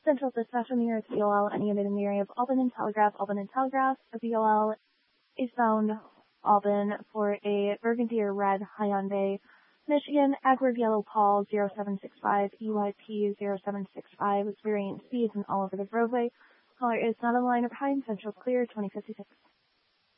Central Dispatch on the nearest BOL, any unit in the area of Albin and Telegraph. A BOL is bound Albin for a burgundy or red Hyundai, Michigan, Edward Yellow Paul 0765, EYP 0765, with varying speeds and all over the roadway. Caller is not on the line of High and Central Clear 2056.